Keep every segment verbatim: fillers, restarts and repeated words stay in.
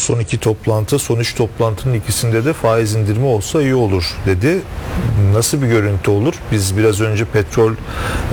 son iki toplantı, son üç toplantının ikisinde de faiz indirimi olsa iyi olur dedi. Nasıl bir görüntü olur? Biz biraz önce petrol e,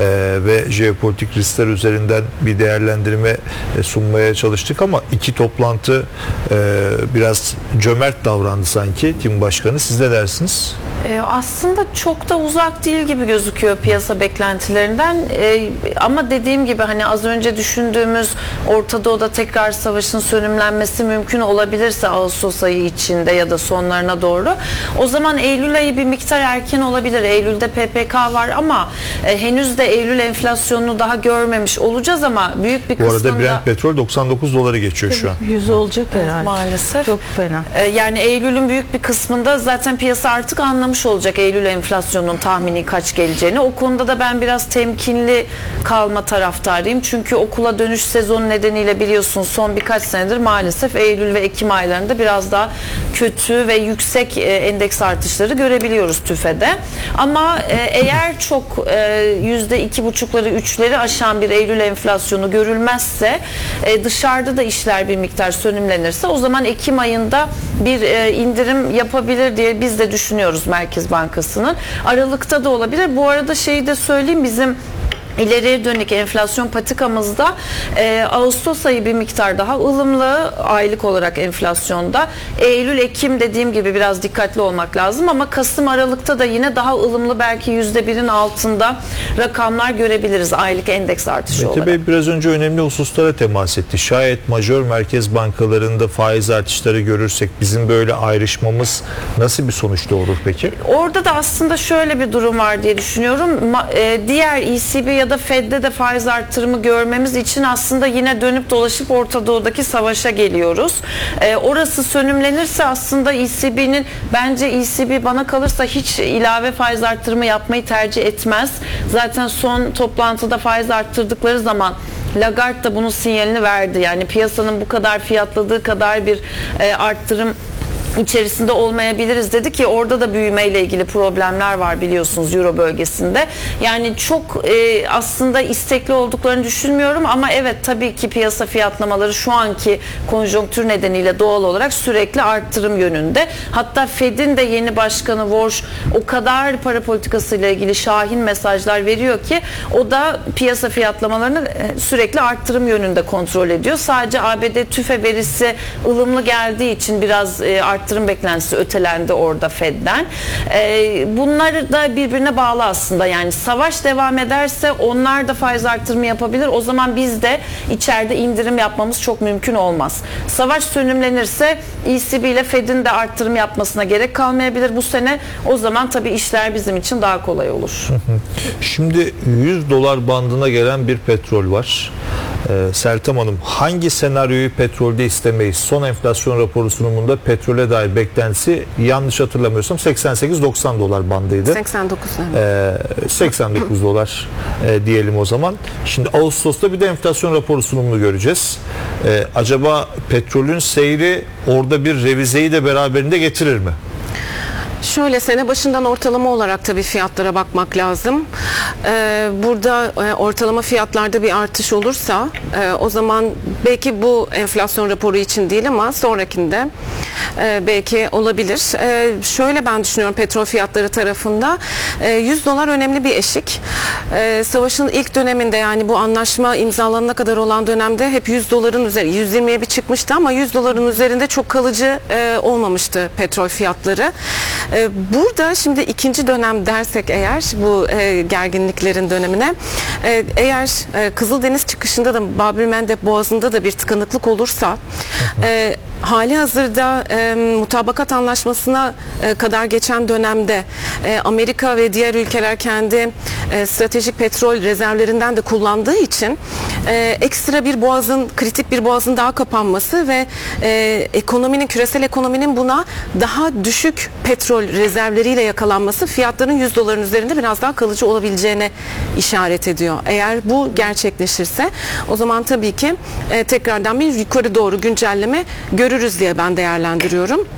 ve jeopolitik riskler üzerinden bir değerlendirme e, sunmaya çalıştık ama iki toplantı e, biraz cömert davrandı sanki Tim Başkanı. Siz ne dersiniz? Ee, aslında çok da uzak değil gibi gözüküyor piyasa beklentilerinden. Ee, ama dediğim gibi hani az önce düşündüğümüz Orta Doğu'da tekrar savaşın sönümlenmesi mümkün olabilirse Ağustos ayı içinde ya da sonlarına doğru, o zaman Eylül ayı bir miktar erken olabilir. Eylül'de P P K var ama e, henüz de Eylül enflasyonunu daha görmemiş olacağız ama büyük bir kısmında... Bu arada Brent petrol doksan dokuz dolara geçiyor şu an. yüz olacak herhalde. Evet, maalesef. Çok fena. Ee, yani Eylül'ün büyük bir kısmında zaten piyasa artık anlamış olacak Eylül enflasyonunun tahmini kaç geleceğini. O konuda da ben biraz temkinli kalma taraftarıyım. Çünkü okula dönüş sezonu nedeniyle biliyorsunuz son birkaç senedir maalesef Eylül ve Ekim aylarında biraz daha kötü ve yüksek endeks artışları görebiliyoruz TÜFE'de. Ama eğer çok yüzde iki buçukları üçleri aşan bir Eylül enflasyonu görülmezse, dışarıda da işler bir miktar sönümlenirse, o zaman Ekim ayında bir indirim yapabilir diye biz de düşünüyoruz Merkez Bankası'nın. Aralıkta da olabilir. Bu arada şeyi de söyleyeyim, bizim İleriye dönük enflasyon patikamızda e, Ağustos ayı bir miktar daha ılımlı aylık olarak enflasyonda. Eylül, Ekim dediğim gibi biraz dikkatli olmak lazım ama Kasım, Aralık'ta da yine daha ılımlı, belki yüzde birin altında rakamlar görebiliriz aylık endeks artışı Mete olarak. Bey biraz önce önemli hususlara temas etti. Şayet majör merkez bankalarında faiz artışları görürsek bizim böyle ayrışmamız nasıl bir sonuç doğurur peki? Orada da aslında şöyle bir durum var diye düşünüyorum. Ma, e, diğer E C B ya da Fed'de de faiz artırımı görmemiz için aslında yine dönüp dolaşıp Orta Doğu'daki savaşa geliyoruz. E, orası sönümlenirse aslında E C B'nin, bence E C B bana kalırsa hiç ilave faiz artırımı yapmayı tercih etmez. Zaten son toplantıda faiz arttırdıkları zaman Lagarde da bunun sinyalini verdi. Yani piyasanın bu kadar fiyatladığı kadar bir e, arttırım içerisinde olmayabiliriz dedi ki orada da büyümeyle ilgili problemler var biliyorsunuz Euro bölgesinde. Yani çok e, aslında istekli olduklarını düşünmüyorum ama evet, tabii ki piyasa fiyatlamaları şu anki konjonktür nedeniyle doğal olarak sürekli arttırım yönünde. Hatta Fed'in de yeni başkanı Warsh o kadar para politikasıyla ilgili şahin mesajlar veriyor ki o da piyasa fiyatlamalarını sürekli arttırım yönünde kontrol ediyor. Sadece A B D TÜFE verisi ılımlı geldiği için biraz e, arttırım beklentisi ötelendi orada Fed'den. Ee, bunlar da birbirine bağlı aslında. Yani savaş devam ederse onlar da faiz arttırımı yapabilir. O zaman biz de içeride indirim yapmamız çok mümkün olmaz. Savaş sönümlenirse E C B ile Fed'in de arttırım yapmasına gerek kalmayabilir bu sene. O zaman tabii işler bizim için daha kolay olur. Şimdi yüz dolar bandına gelen bir petrol var. Ee, Seltem Hanım, hangi senaryoyu petrolde istemeyiz? Son enflasyon raporu sunumunda petrole dair beklentisi, yanlış hatırlamıyorsam seksen sekiz doksan dolar bandıydı. seksen dokuz. Ee, seksen dokuz dolar e, diyelim o zaman. Şimdi Ağustos'ta bir de enflasyon raporu sunumunu göreceğiz. Ee, acaba petrolün seyri orada bir revizeyi de beraberinde getirir mi? Şöyle, sene başından ortalama olarak tabii fiyatlara bakmak lazım. Ee, burada e, ortalama fiyatlarda bir artış olursa e, o zaman belki bu enflasyon raporu için değil ama sonrakinde e, belki olabilir. E, şöyle ben düşünüyorum petrol fiyatları tarafında. E, yüz dolar önemli bir eşik. E, savaşın ilk döneminde, yani bu anlaşma imzalanana kadar olan dönemde hep yüz doların üzeri, yüz yirmiye bir çıkmıştı ama yüz doların üzerinde çok kalıcı e, olmamıştı petrol fiyatları. Burada şimdi ikinci dönem dersek eğer, bu e, gerginliklerin dönemine, e, eğer e, Kızıldeniz çıkışında da Bab-el Mandeb Boğazı'nda da bir tıkanıklık olursa, e, hali hazırda e, mutabakat anlaşmasına e, kadar geçen dönemde e, Amerika ve diğer ülkeler kendi e, stratejik petrol rezervlerinden de kullandığı için e, ekstra bir boğazın, kritik bir boğazın daha kapanması ve e, ekonominin, küresel ekonominin buna daha düşük petrol rezervleriyle yakalanması fiyatların yüz doların üzerinde biraz daha kalıcı olabileceğine işaret ediyor. Eğer bu gerçekleşirse o zaman tabii ki e, tekrardan bir yukarı doğru güncelleme görürüz diye ben değerlendiriyorum.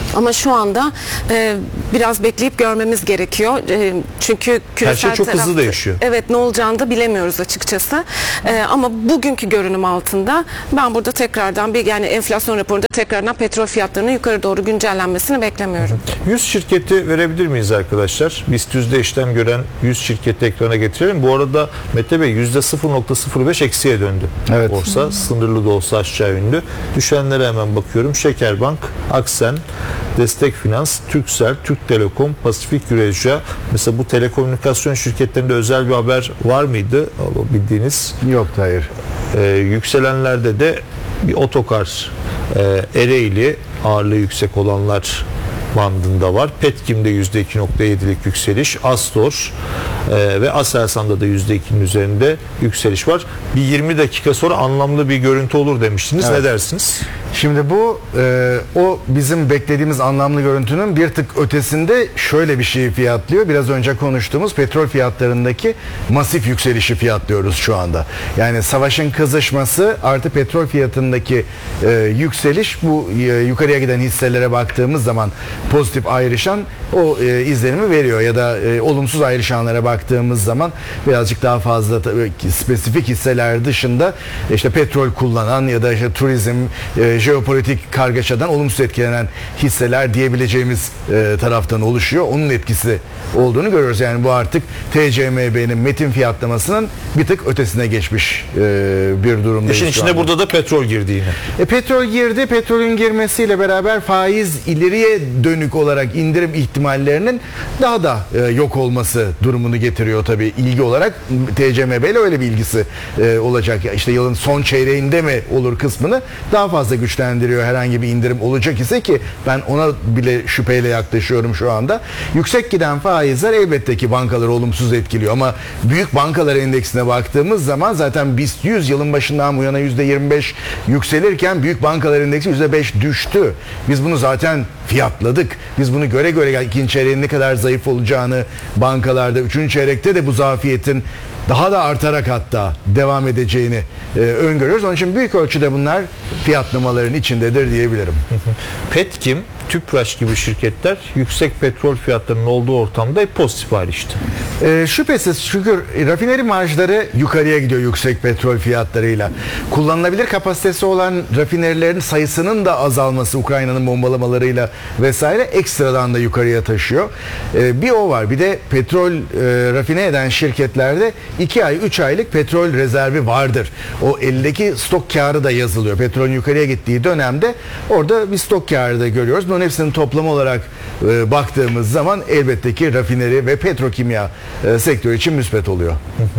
Ama şu anda e, biraz bekleyip görmemiz gerekiyor. E, çünkü küresel Her şey çok hızlı tarafta- değişiyor. Evet, ne olacağını da bilemiyoruz açıkçası. E, ama bugünkü görünüm altında ben burada tekrardan bir yani enflasyon raporunda tekrardan petrol fiyatlarının yukarı doğru güncellenmesini beklemiyorum. yüz şirketi verebilir miyiz arkadaşlar? BIST yüzde işlem gören yüz şirketi ekrana getirelim. Bu arada Mete Bey yüzde sıfır nokta sıfır beş eksiye döndü. Evet. Borsa sınırlı da olsa aşağı yönlü. Düşenlere hemen bakıyorum. Şekerbank, Aksen, Destek Finans, Turkcell, Türk Telekom, Pasifik Eurasia. Mesela bu telekomünikasyon şirketlerinde özel bir haber var mıydı? O bildiğiniz. Yok, hayır. Ee, yükselenlerde de bir Otokar, e, Ereğli ağırlığı yüksek olanlar bandında var. Petkim'de yüzde iki nokta yedilik yükseliş, Astor e, ve Aselsan'da da yüzde ikinin üzerinde yükseliş var. Bir yirmi dakika sonra anlamlı bir görüntü olur demiştiniz. Evet. Ne dersiniz? Şimdi bu e, o bizim beklediğimiz anlamlı görüntünün bir tık ötesinde şöyle bir şeyi fiyatlıyor. Biraz önce konuştuğumuz petrol fiyatlarındaki masif yükselişi fiyatlıyoruz şu anda. Yani savaşın kızışması artı petrol fiyatındaki e, yükseliş, bu e, yukarıya giden hisselere baktığımız zaman pozitif ayrışan o e, izlenimi veriyor. Ya da e, olumsuz ayrışanlara baktığımız zaman birazcık daha fazla tabii ki spesifik hisseler dışında işte petrol kullanan ya da işte turizm, e, jeopolitik kargaşadan olumsuz etkilenen hisseler diyebileceğimiz e, taraftan oluşuyor. Onun etkisi olduğunu görüyoruz. Yani bu artık T C M B'nin metin fiyatlamasının bir tık ötesine geçmiş e, bir durumdayız. İşin şu içine anda. burada da petrol girdi yine. E, petrol girdi. Petrolün girmesiyle beraber faiz ileriye dönük olarak indirim ihtimallerinin daha da e, yok olması durumunu getiriyor tabii ilgi olarak. T C M B ile öyle bir ilgisi e, olacak. Ya işte yılın son çeyreğinde mi olur kısmını daha fazla güçlendiriyor herhangi bir indirim olacak ise, ki ben ona bile şüpheyle yaklaşıyorum şu anda. Yüksek giden faizler elbette ki bankaları olumsuz etkiliyor ama büyük bankalar endeksine baktığımız zaman zaten BIST yüz yılın başından bu yana yüzde yirmi beş yükselirken büyük bankalar endeksi yüzde beş düştü. Biz bunu zaten fiyatladık. Biz bunu göre göre ikinci çeyreğin ne kadar zayıf olacağını bankalarda, üçüncü çeyrekte de bu zafiyetin daha da artarak hatta devam edeceğini e, öngörüyoruz. Onun için büyük ölçüde bunlar fiyatlamaların içindedir diyebilirim. Petkim, Tüpraş gibi şirketler yüksek petrol fiyatlarının olduğu ortamda hep pozitif ayrıştı. E, şüphesiz, çünkü rafineri marjları yukarıya gidiyor yüksek petrol fiyatlarıyla. Kullanılabilir kapasitesi olan rafinerilerin sayısının da azalması Ukrayna'nın bombalamalarıyla vesaire ekstradan da yukarıya taşıyor. E, bir o var. Bir de petrol e, rafine eden şirketlerde iki ay, üç aylık petrol rezervi vardır. O eldeki stok karı da yazılıyor. Petrolün yukarıya gittiği dönemde orada bir stok karı da görüyoruz. Bunun hepsinin toplamı olarak e, baktığımız zaman elbette ki rafineri ve petrokimya e, sektörü için müspet oluyor.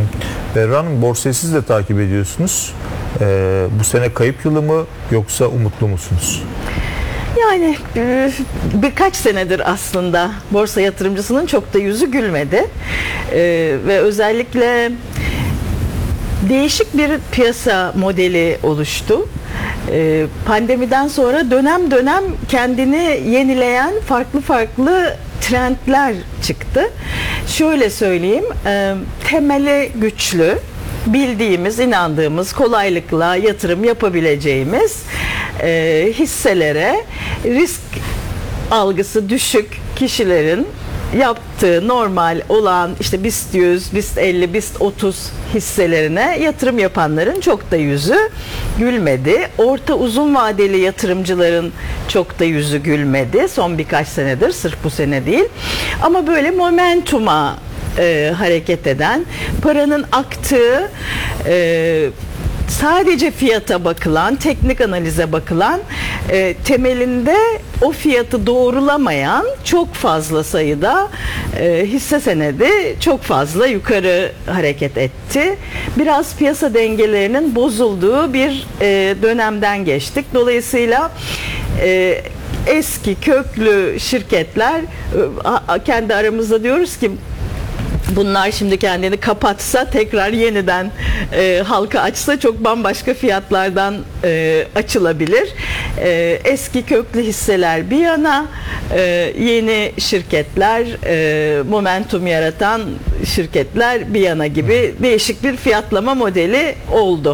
Berra Hanım, borsayı siz de takip ediyorsunuz. Ee, bu sene kayıp yılı mı yoksa umutlu musunuz? Yani e, birkaç senedir aslında borsa yatırımcısının çok da yüzü gülmedi. E, ve özellikle değişik bir piyasa modeli oluştu. E, pandemiden sonra dönem dönem kendini yenileyen farklı farklı trendler çıktı. Şöyle söyleyeyim, e, temeli güçlü, bildiğimiz, inandığımız, kolaylıkla yatırım yapabileceğimiz e, hisselere risk algısı düşük kişilerin yaptığı normal olan işte BIST yüz, BIST elli, BIST otuz hisselerine yatırım yapanların çok da yüzü gülmedi. Orta uzun vadeli yatırımcıların çok da yüzü gülmedi. Son birkaç senedir, sırf bu sene değil. Ama böyle momentuma e, hareket eden, paranın aktığı, e, sadece fiyata bakılan, teknik analize bakılan, e, temelinde o fiyatı doğrulamayan çok fazla sayıda e, hisse senedi çok fazla yukarı hareket etti. Biraz piyasa dengelerinin bozulduğu bir e, dönemden geçtik. Dolayısıyla e, eski köklü şirketler, e, kendi aramızda diyoruz ki bunlar şimdi kendini kapatsa, tekrar yeniden e, halka açsa çok bambaşka fiyatlardan e, açılabilir. E, eski köklü hisseler bir yana, e, yeni şirketler, e, momentum yaratan şirketler bir yana gibi değişik bir fiyatlama modeli oldu.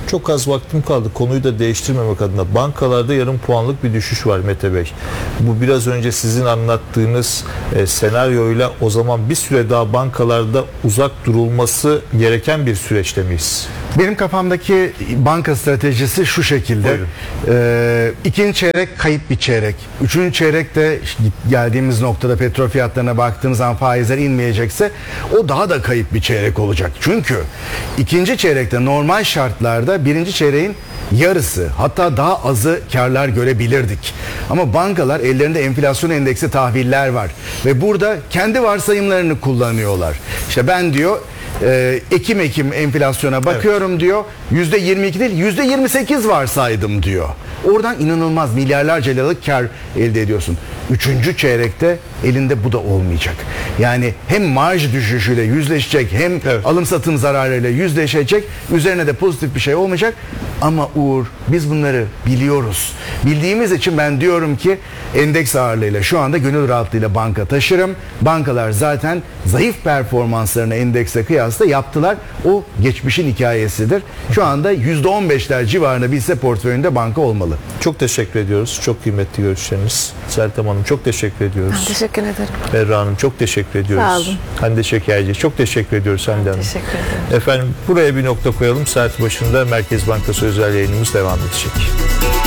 Çok az vaktim kaldı. Konuyu da değiştirmemek adına. Bankalarda yarım puanlık bir düşüş var Mete Bey. Bu biraz önce sizin anlattığınız e, senaryoyla o zaman bir süre daha bankalarda uzak durulması gereken bir süreçte miyiz? Benim kafamdaki banka stratejisi şu şekilde. Buyurun. Ee, ikinci çeyrek kayıp bir çeyrek. Üçüncü çeyrekte geldiğimiz noktada petrol fiyatlarına baktığımız zaman faizler inmeyecekse o daha da kayıp bir çeyrek olacak. Çünkü ikinci çeyrekte normal şartlarda birinci çeyreğin yarısı, hatta daha azı karlar görebilirdik. Ama bankalar ellerinde enflasyon endeksi tahviller var ve burada kendi varsayımlarını kullanıyorlar. İşte ben diyor e, Ekim Ekim enflasyona bakıyorum, evet, diyor. yüzde yirmi iki değil yüzde yirmi sekiz varsaydım diyor. Oradan inanılmaz milyarlarca liralık kar elde ediyorsun. Üçüncü çeyrekte elinde bu da olmayacak. Yani hem marj düşüşüyle yüzleşecek, hem evet, alım satım zararıyla yüzleşecek. Üzerine de pozitif bir şey olmayacak. Ama Uğur, biz bunları biliyoruz. Bildiğimiz için ben diyorum ki endeks ağırlığıyla şu anda gönül rahatlığıyla banka taşırım. Bankalar zaten zayıf performanslarını endekse kıyasla yaptılar. O geçmişin hikayesidir. Şu anda yüzde on beşler civarında bir hisse portföyünde banka olmalı. Çok teşekkür ediyoruz. Çok kıymetli görüşleriniz. Sertem Hanım çok teşekkür ediyoruz. Ben teşekkür ederim. Berra Hanım çok teşekkür ediyoruz. Sağ olun. Hande Şekerci çok teşekkür ediyoruz Hande Hanım. Teşekkür ederim. Efendim buraya bir nokta koyalım. Saat başında Merkez Bankası özel yayınımız devam edecek.